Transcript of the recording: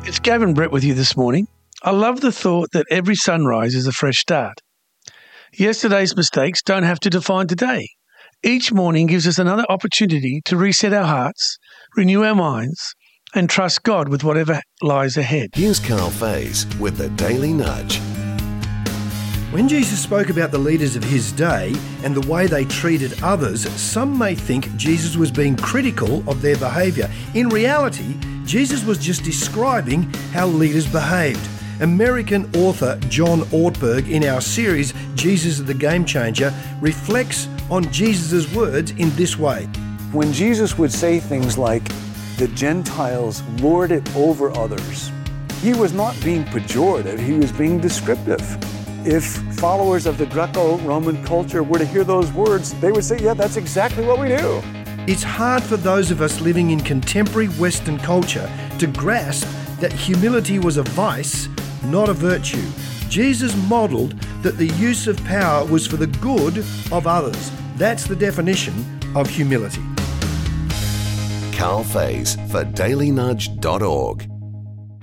It's Gavin Brett with you this morning. I love the thought that every sunrise is a fresh start. Yesterday's mistakes don't have to define today. Each morning gives us another opportunity to reset our hearts, renew our minds, and trust God with whatever lies ahead. Here's Carl Faze with the Daily Nudge. When Jesus spoke about the leaders of his day and the way they treated others, some may think Jesus was being critical of their behaviour. In reality, Jesus was just describing how leaders behaved. American author John Ortberg, in our series Jesus is the Game Changer, reflects on Jesus' words in this way. When Jesus would say things like, the Gentiles lord it over others, he was not being pejorative, he was being descriptive. If followers of the Greco-Roman culture were to hear those words, they would say, yeah, that's exactly what we do. It's hard for those of us living in contemporary Western culture to grasp that humility was a vice, not a virtue. Jesus modelled that the use of power was for the good of others. That's the definition of humility. Carl Faze for dailynudge.org.